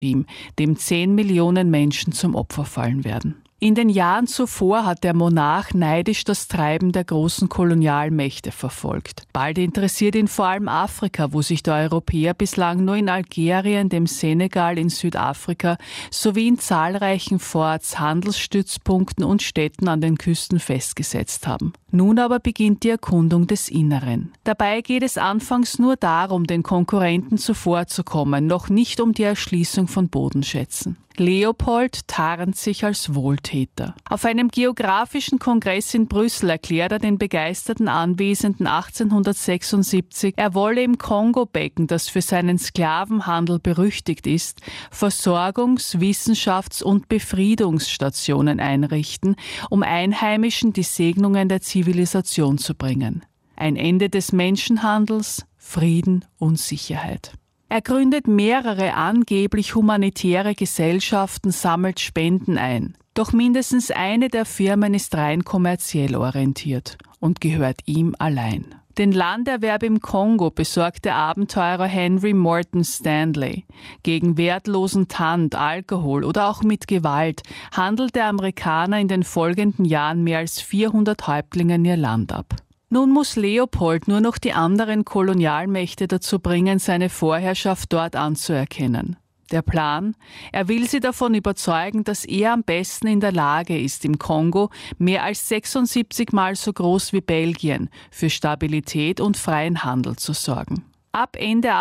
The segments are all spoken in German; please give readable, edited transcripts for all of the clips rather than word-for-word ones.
dem 10 Millionen Menschen zum Opfer fallen werden. In den Jahren zuvor hat der Monarch neidisch das Treiben der großen Kolonialmächte verfolgt. Bald interessiert ihn vor allem Afrika, wo sich der Europäer bislang nur in Algerien, dem Senegal, in Südafrika sowie in zahlreichen Forts, Handelsstützpunkten und Städten an den Küsten festgesetzt haben. Nun aber beginnt die Erkundung des Inneren. Dabei geht es anfangs nur darum, den Konkurrenten zuvorzukommen, noch nicht um die Erschließung von Bodenschätzen. Leopold tarnt sich als Wohltäter. Auf einem geografischen Kongress in Brüssel erklärt er den begeisterten Anwesenden 1876, er wolle im Kongo-Becken, das für seinen Sklavenhandel berüchtigt ist, Versorgungs-, Wissenschafts- und Befriedungsstationen einrichten, um Einheimischen die Segnungen der Zivilisation zu bringen. Ein Ende des Menschenhandels, Frieden und Sicherheit. Er gründet mehrere angeblich humanitäre Gesellschaften, sammelt Spenden ein. Doch mindestens eine der Firmen ist rein kommerziell orientiert und gehört ihm allein. Den Landerwerb im Kongo besorgt der Abenteurer Henry Morton Stanley. Gegen wertlosen Tand, Alkohol oder auch mit Gewalt handelt der Amerikaner in den folgenden Jahren mehr als 400 Häuptlingen ihr Land ab. Nun muss Leopold nur noch die anderen Kolonialmächte dazu bringen, seine Vorherrschaft dort anzuerkennen. Der Plan? Er will sie davon überzeugen, dass er am besten in der Lage ist, im Kongo, mehr als 76 Mal so groß wie Belgien, für Stabilität und freien Handel zu sorgen. Ab Ende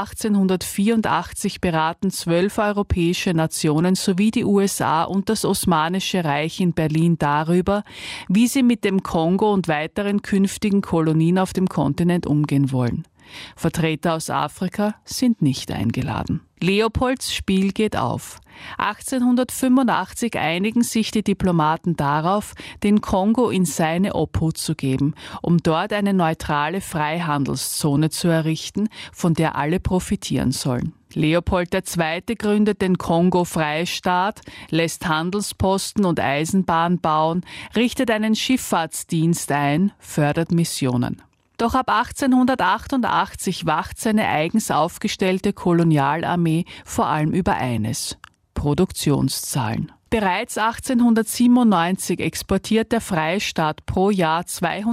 1884 beraten 12 europäische Nationen sowie die USA und das Osmanische Reich in Berlin darüber, wie sie mit dem Kongo und weiteren künftigen Kolonien auf dem Kontinent umgehen wollen. Vertreter aus Afrika sind nicht eingeladen. Leopolds Spiel geht auf. 1885 einigen sich die Diplomaten darauf, den Kongo in seine Obhut zu geben, um dort eine neutrale Freihandelszone zu errichten, von der alle profitieren sollen. Leopold II. Gründet den Kongo-Freistaat, lässt Handelsposten und Eisenbahn bauen, richtet einen Schifffahrtsdienst ein, fördert Missionen. Doch ab 1888 wacht seine eigens aufgestellte Kolonialarmee vor allem über eines: Produktionszahlen. Bereits 1897 exportiert der Freistaat pro Jahr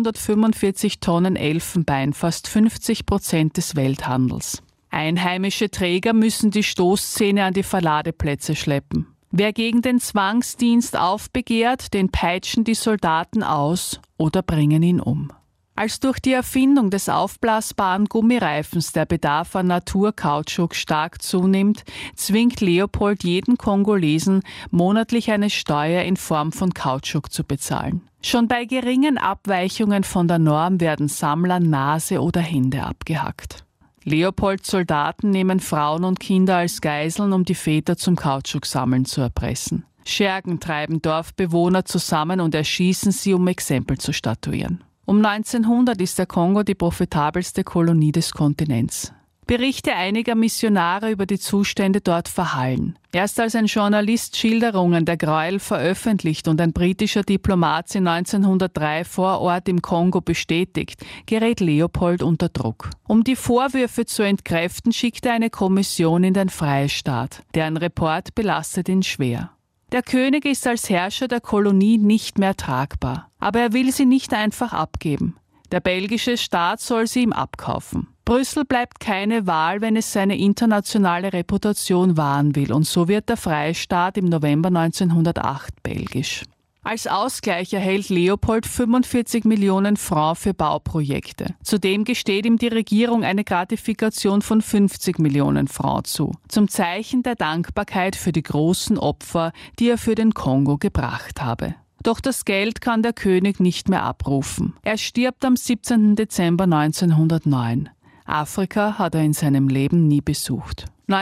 245 Tonnen Elfenbein, fast 50% des Welthandels. Einheimische Träger müssen die Stoßzähne an die Verladeplätze schleppen. Wer gegen den Zwangsdienst aufbegehrt, den peitschen die Soldaten aus oder bringen ihn um. Als durch die Erfindung des aufblasbaren Gummireifens der Bedarf an Naturkautschuk stark zunimmt, zwingt Leopold jeden Kongolesen, monatlich eine Steuer in Form von Kautschuk zu bezahlen. Schon bei geringen Abweichungen von der Norm werden Sammlern Nase oder Hände abgehackt. Leopolds Soldaten nehmen Frauen und Kinder als Geiseln, um die Väter zum Kautschuksammeln zu erpressen. Schergen treiben Dorfbewohner zusammen und erschießen sie, um Exempel zu statuieren. Um 1900 ist der Kongo die profitabelste Kolonie des Kontinents. Berichte einiger Missionare über die Zustände dort verhallen. Erst als ein Journalist Schilderungen der Gräuel veröffentlicht und ein britischer Diplomat sie 1903 vor Ort im Kongo bestätigt, gerät Leopold unter Druck. Um die Vorwürfe zu entkräften, schickt er eine Kommission in den Freistaat. Deren Report belastet ihn schwer. Der König ist als Herrscher der Kolonie nicht mehr tragbar. Aber er will sie nicht einfach abgeben. Der belgische Staat soll sie ihm abkaufen. Brüssel bleibt keine Wahl, wenn es seine internationale Reputation wahren will. Und so wird der Freistaat im November 1908 belgisch. Als Ausgleich erhält Leopold 45 Millionen Francs für Bauprojekte. Zudem gesteht ihm die Regierung eine Gratifikation von 50 Millionen Francs zu. Zum Zeichen der Dankbarkeit für die großen Opfer, die er für den Kongo gebracht habe. Doch das Geld kann der König nicht mehr abrufen. Er stirbt am 17. Dezember 1909. Afrika hat er in seinem Leben nie besucht.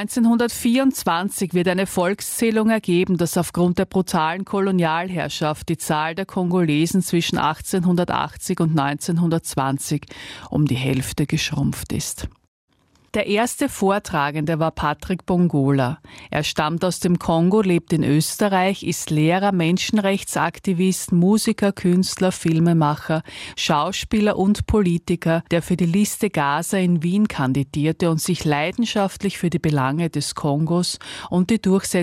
1924 wird eine Volkszählung ergeben, dass aufgrund der brutalen Kolonialherrschaft die Zahl der Kongolesen zwischen 1880 und 1920 um die Hälfte geschrumpft ist. Der erste Vortragende war Patrick Bongola. Er stammt aus dem Kongo, lebt in Österreich, ist Lehrer, Menschenrechtsaktivist, Musiker, Künstler, Filmemacher, Schauspieler und Politiker, der für die Liste Gaza in Wien kandidierte und sich leidenschaftlich für die Belange des Kongos und die Durchsetzung